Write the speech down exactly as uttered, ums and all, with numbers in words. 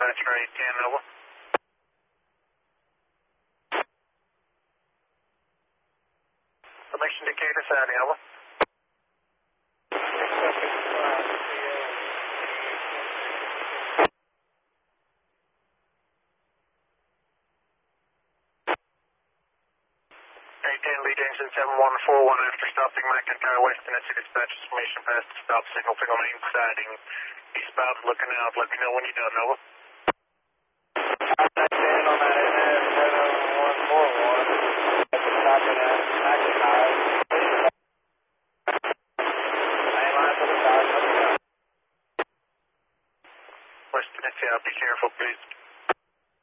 dispatcher eight ten, over. Permission Decatur, Saudi, over. eight ten, lead engine seven one four one after stopping McIntyre West Tennessee dispatch information past the stop signal for main siding. Eastbound looking out, let me know when you're done, over. I'm ten on that N S seven one four one. Stopping at McIntyre. Main line for the south, let me know. West Tennessee, I'll be careful, please.